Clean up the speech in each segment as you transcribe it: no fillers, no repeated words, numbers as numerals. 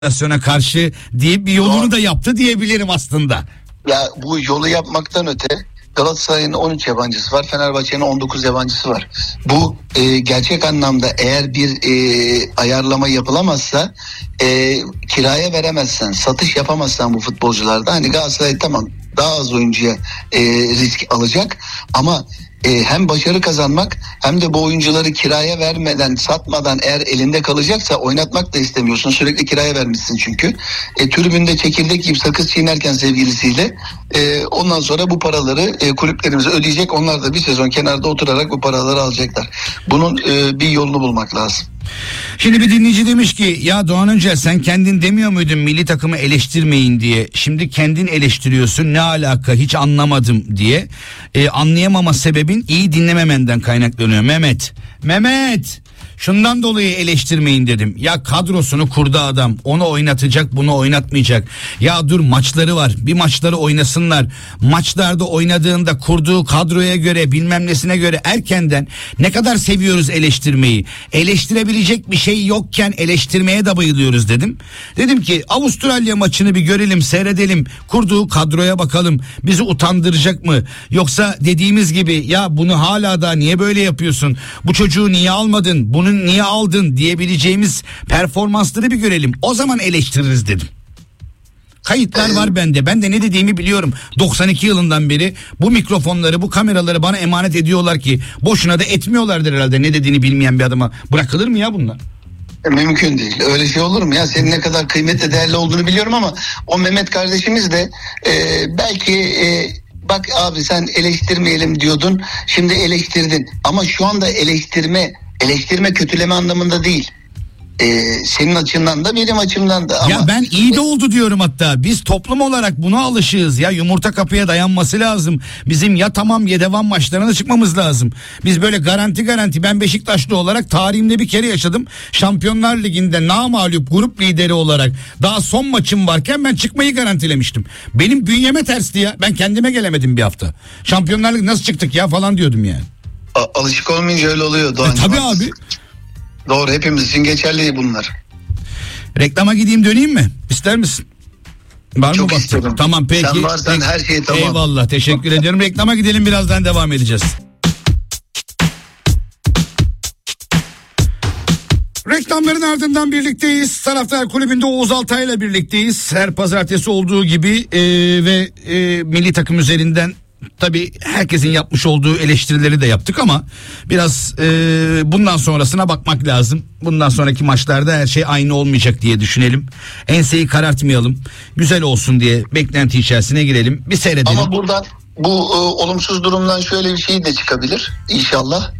federasyona karşı deyip bir yolunu da yaptı diyebilirim aslında. Ya bu yolu yapmaktan öte Galatasaray'ın 13 yabancısı var, Fenerbahçe'nin 19 yabancısı var. Bu gerçek anlamda eğer bir ayarlama yapılamazsa, kiraya veremezsen, satış yapamazsan bu futbolcularda, hani Galatasaray tamam daha az oyuncuya risk alacak ama hem başarı kazanmak hem de bu oyuncuları kiraya vermeden, satmadan eğer elinde kalacaksa oynatmak da istemiyorsun. Sürekli kiraya vermişsin çünkü. Tribünde çekirdek gibi sakız çiğnerken sevgilisiyle ondan sonra bu paraları kulüplerimize ödeyecek. Onlar da bir sezon kenarda oturarak bu paraları alacaklar. Bunun bir yolunu bulmak lazım. Şimdi bir dinleyici demiş ki ya Doğan Öncel sen kendin demiyor muydun milli takımı eleştirmeyin diye. Şimdi kendin eleştiriyorsun, ne alaka hiç anlamadım diye. Anlayamama sebebin iyi dinlememenden kaynaklanıyor Mehmet. Şundan dolayı eleştirmeyin dedim. Ya kadrosunu kurdu adam. Onu oynatacak, bunu oynatmayacak. Ya dur maçları var. Bir maçları oynasınlar. Maçlarda oynadığında kurduğu kadroya göre, bilmem nesine göre erkenden ne kadar seviyoruz eleştirmeyi. Eleştirebilecek bir şey yokken eleştirmeye de bayılıyoruz dedim. Dedim ki Avustralya maçını bir görelim, seyredelim. Kurduğu kadroya bakalım. Bizi utandıracak mı? Yoksa dediğimiz gibi ya bunu hala da niye böyle yapıyorsun? Bu çocuğu niye almadın? Bunu niye aldın diyebileceğimiz performansları bir görelim. O zaman eleştiririz dedim. Kayıtlar var bende. Ben de ne dediğimi biliyorum. 92 yılından beri bu mikrofonları, bu kameraları bana emanet ediyorlar ki boşuna da etmiyorlardır herhalde, ne dediğini bilmeyen bir adama. Bırakılır mı ya bunlar? Mümkün değil. Öyle şey olur mu ya? Senin ne kadar kıymetli, değerli olduğunu biliyorum ama o Mehmet kardeşimiz de belki bak abi sen eleştirmeyelim diyordun. Şimdi eleştirdin. Ama şu anda eleştirme kötüleme anlamında değil. Senin açından da benim açımdan da. Ya ben iyi de oldu diyorum hatta. Biz toplum olarak buna alışığız. Ya yumurta kapıya dayanması lazım. Bizim ya tamam ya devam maçlarına çıkmamız lazım. Biz böyle garanti ben Beşiktaşlı olarak tarihimde bir kere yaşadım. Şampiyonlar Ligi'nde namağlup grup lideri olarak daha son maçım varken ben çıkmayı garantilemiştim. Benim bünyeme tersti ya. Ben kendime gelemedim bir hafta. Şampiyonlar Ligi nasıl çıktık ya falan diyordum yani. Alışık olmayınca öyle oluyor Doğan. Tabii abi. Doğru, hepimiz için geçerli bunlar. Reklama gideyim döneyim mi? İster misin? Var çok mı isterim. Tamam peki. Sen varsan her şey tamam. Eyvallah, teşekkür ediyorum. Reklama gidelim, birazdan devam edeceğiz. Reklamların ardından birlikteyiz. Taraftar Kulübü'nde Oğuz Altay'la birlikteyiz. Her pazartesi olduğu gibi ve milli takım üzerinden tabii herkesin yapmış olduğu eleştirileri de yaptık ama biraz bundan sonrasına bakmak lazım. Bundan sonraki maçlarda her şey aynı olmayacak diye düşünelim. Enseyi karartmayalım. Güzel olsun diye beklenti içerisine girelim. Bir seyredelim. Ama buradan bu olumsuz durumdan şöyle bir şey de çıkabilir inşallah.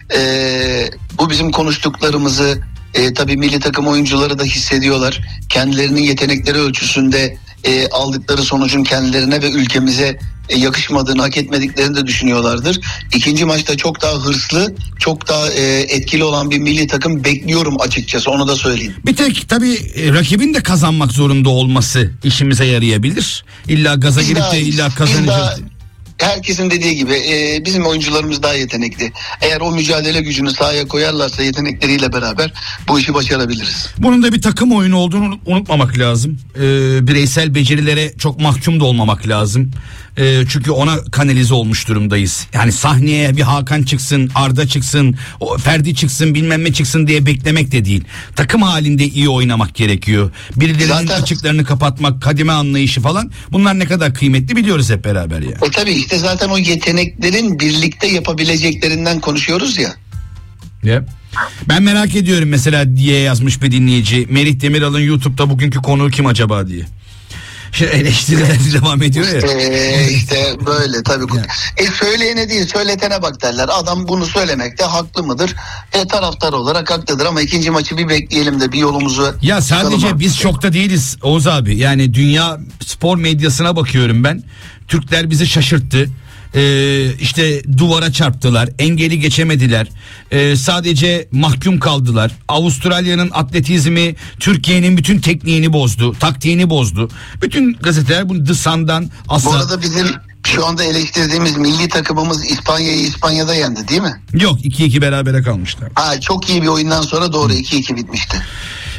Bu bizim konuştuklarımızı tabii milli takım oyuncuları da hissediyorlar. Kendilerinin yetenekleri ölçüsünde aldıkları sonucun kendilerine ve ülkemize yakışmadığını, hak etmediklerini de düşünüyorlardır. İkinci maçta çok daha hırslı, çok daha etkili olan bir milli takım bekliyorum açıkçası, onu da söyleyeyim. Bir tek tabii rakibin de kazanmak zorunda olması işimize yarayabilir. İlla gaza girip de illa kazanacağız. Herkesin dediği gibi bizim oyuncularımız daha yetenekli. Eğer o mücadele gücünü sahaya koyarlarsa yetenekleriyle beraber bu işi başarabiliriz. Bunun da bir takım oyunu olduğunu unutmamak lazım. Bireysel becerilere çok mahkum da olmamak lazım. Çünkü ona kanalize olmuş durumdayız. Yani sahneye bir Hakan çıksın, Arda çıksın, Ferdi çıksın, bilmem ne çıksın diye beklemek de değil. Takım halinde iyi oynamak gerekiyor. Birilerinin zaten açıklarını kapatmak, kademe anlayışı falan, bunlar ne kadar kıymetli biliyoruz hep beraber ya. Tabii işte zaten o yeteneklerin birlikte yapabileceklerinden konuşuyoruz ya. Yep. Ben merak ediyorum mesela diye yazmış bir dinleyici. Merih Demiral'ın YouTube'da bugünkü konuğu kim acaba diye. Eleştiriler devam ediyor ya. İşte böyle tabii. Söyleyene değil söyletene bak derler. Adam bunu söylemekte haklı mıdır? Taraftar olarak haklıdır ama ikinci maçı bir bekleyelim de bir yolumuzu. Ya sadece biz şokta değiliz Oğuz abi. Yani dünya spor medyasına bakıyorum ben. Türkler bizi şaşırttı. İşte duvara çarptılar, engeli geçemediler, sadece mahkum kaldılar. Avustralya'nın atletizmi Türkiye'nin bütün tekniğini bozdu, taktiğini bozdu. Bütün gazeteler bunu The Sun'dan asla... Bu arada bizim şu anda eleştirdiğimiz milli takımımız İspanya'yı İspanya'da yendi değil mi? Yok, 2-2 berabere kalmışlar. Çok iyi bir oyundan sonra doğru 2-2 bitmişti.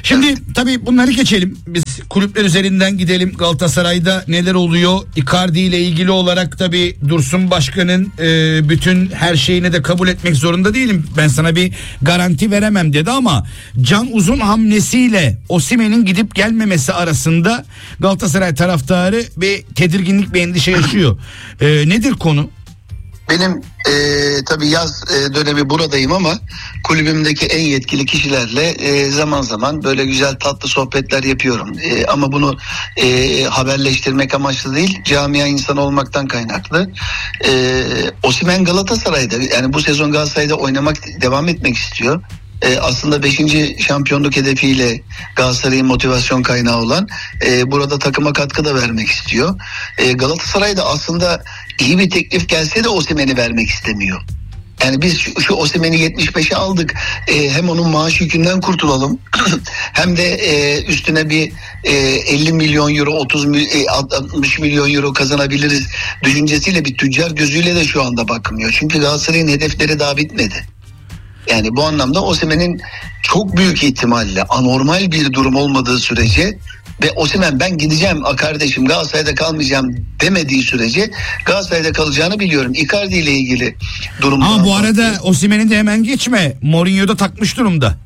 Şimdi tabii bunları geçelim. Biz kulüpler üzerinden gidelim. Galatasaray'da neler oluyor? Icardi ile ilgili olarak tabii Dursun Başkan'ın bütün her şeyini de kabul etmek zorunda değilim. Ben sana bir garanti veremem dedi ama Can Uzun hamlesiyle Osimhen'in gidip gelmemesi arasında Galatasaray taraftarı bir tedirginlik, bir endişe yaşıyor. Nedir konu? Benim tabii yaz dönemi buradayım ama kulübümdeki en yetkili kişilerle zaman zaman böyle güzel tatlı sohbetler yapıyorum. Ama bunu haberleştirmek amaçlı değil, camia insan olmaktan kaynaklı. Osimhen Galatasaray'da, yani bu sezon Galatasaray'da devam etmek istiyor. Aslında 5. şampiyonluk hedefiyle Galatasaray'ın motivasyon kaynağı olan burada takıma katkı da vermek istiyor. Galatasaray'da aslında iyi bir teklif gelse de Osimhen'i vermek istemiyor. Yani biz şu Osimhen'i 75'e aldık. Hem onun maaş yükünden kurtulalım hem de üstüne bir 50 milyon euro 60 milyon euro kazanabiliriz düşüncesiyle, bir tüccar gözüyle de şu anda bakmıyor. Çünkü Galatasaray'ın hedefleri daha bitmedi. Yani bu anlamda Osimhen'in çok büyük ihtimalle anormal bir durum olmadığı sürece ve Osimhen ben gideceğim kardeşim Galatasaray'da kalmayacağım demediği sürece Galatasaray'da kalacağını biliyorum. Icardi ile ilgili durum. Ama bu arada Osimhen'i de hemen geçme. Mourinho'da takmış durumda.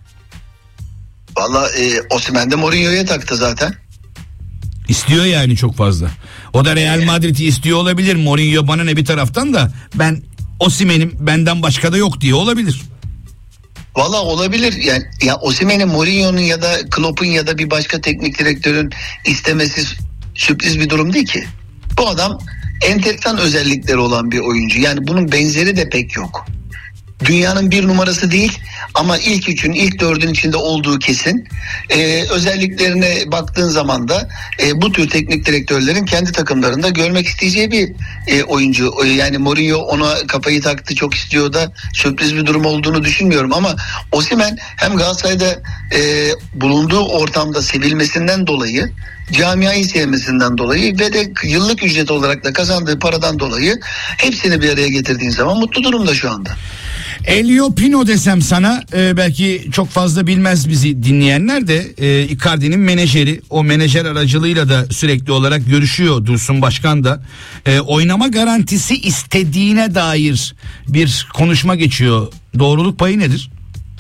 Valla Osimhen de Mourinho'ya taktı zaten. İstiyor yani çok fazla. O da Real Madrid'i istiyor olabilir. Mourinho bana ne bir taraftan da ben Osimhen'im benden başka da yok diye olabilir. Valla olabilir. Yani ya Osimhen'in Mourinho'nun ya da Klopp'un ya da bir başka teknik direktörün istemesi sürpriz bir durum değil ki. Bu adam enteresan özellikleri olan bir oyuncu. Yani bunun benzeri de pek yok. Dünyanın bir numarası değil ama ilk üçün, ilk dördün içinde olduğu kesin. Özelliklerine baktığın zaman da bu tür teknik direktörlerin kendi takımlarında görmek isteyeceği bir oyuncu. Yani Mourinho ona kafayı taktı, çok istiyor da sürpriz bir durum olduğunu düşünmüyorum. Ama Osimhen hem Galatasaray'da bulunduğu ortamda sevilmesinden dolayı, camiayı sevmesinden dolayı ve de yıllık ücret olarak da kazandığı paradan dolayı hepsini bir araya getirdiğin zaman mutlu durumda şu anda. Elio Pino desem sana belki çok fazla bilmez bizi dinleyenler de Icardi'nin menajeri, o menajer aracılığıyla da sürekli olarak görüşüyor Dursun Başkan da oynama garantisi istediğine dair bir konuşma geçiyor. Doğruluk payı nedir?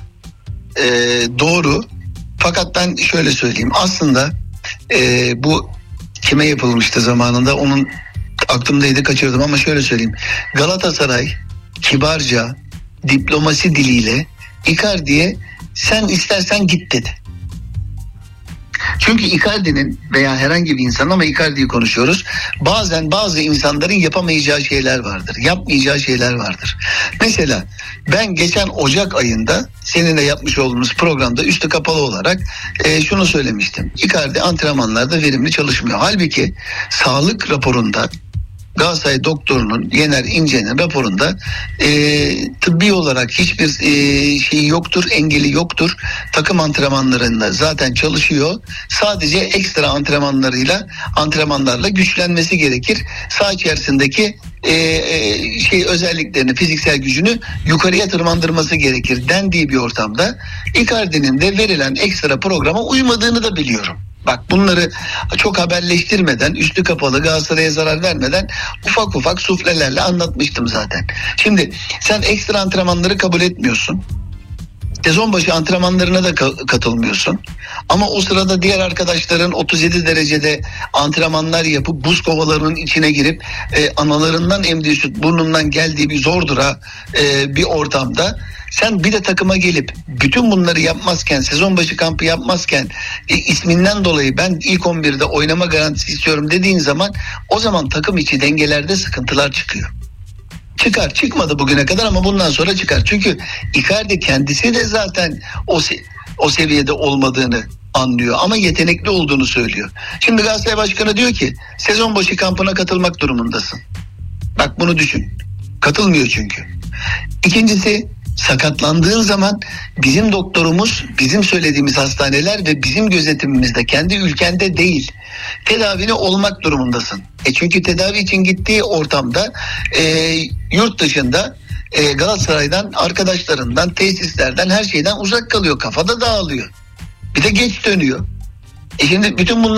Doğru, fakat ben şöyle söyleyeyim, aslında bu kime yapılmıştı zamanında onun aklımdaydı, kaçırdım ama şöyle söyleyeyim, Galatasaray kibarca diplomasi diliyle Icardi'ye sen istersen git dedi. Çünkü Icardi'nin veya herhangi bir insan, ama Icardi'yi konuşuyoruz, bazen bazı insanların yapamayacağı şeyler vardır, yapmayacağı şeyler vardır. Mesela ben geçen Ocak ayında seninle yapmış olduğumuz programda üstü kapalı olarak şunu söylemiştim: Icardi antrenmanlarda verimli çalışmıyor. Halbuki sağlık raporunda, Galatasaray doktorunun, Yener İnce'nin raporunda tıbbi olarak hiçbir şeyi yoktur, engeli yoktur. Takım antrenmanlarında zaten çalışıyor. Sadece ekstra antrenmanlarla güçlenmesi gerekir. Saha içerisindeki özelliklerini, fiziksel gücünü yukarıya tırmandırması gerekir dendiği bir ortamda Icardi'nin de verilen ekstra programa uymadığını da biliyorum. Bak, bunları çok haberleştirmeden, üstü kapalı, Galatasaray'a zarar vermeden ufak ufak suflelerle anlatmıştım zaten. Şimdi sen ekstra antrenmanları kabul etmiyorsun. Sezon başı antrenmanlarına da katılmıyorsun. Ama o sırada diğer arkadaşların 37 derecede antrenmanlar yapıp buz kovalarının içine girip analarından emdiği süt burnundan geldiği bir zordura bir ortamda sen bir de takıma gelip bütün bunları yapmazken, sezon başı kampı yapmazken isminden dolayı ben ilk 11'de oynama garantisi istiyorum dediğin zaman, o zaman takım içi dengelerde sıkıntılar çıkıyor. Çıkmadı bugüne kadar ama bundan sonra çıkar. Çünkü Icardi kendisi de zaten o seviyede olmadığını anlıyor ama yetenekli olduğunu söylüyor. Şimdi Galatasaray Başkanı diyor ki sezon başı kampına katılmak durumundasın. Bak, bunu düşün. Katılmıyor çünkü. İkincisi, sakatlandığın zaman bizim doktorumuz, bizim söylediğimiz hastaneler ve bizim gözetimimizde, kendi ülkende değil, tedavine olmak durumundasın. Çünkü tedavi için gittiği ortamda yurt dışında Galatasaray'dan, arkadaşlarından, tesislerden, her şeyden uzak kalıyor. Kafada dağılıyor. Bir de geç dönüyor. Şimdi bütün bunlar